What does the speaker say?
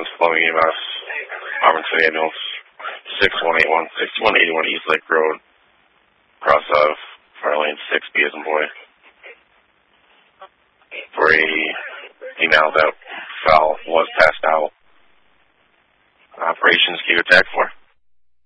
ambulance, Fleming EMS, Robinson Ambulance, 6181 East Lake Road, cross of fire lane 6B as in boy. For a female that fell, was passed out. Operations Key Attack 4.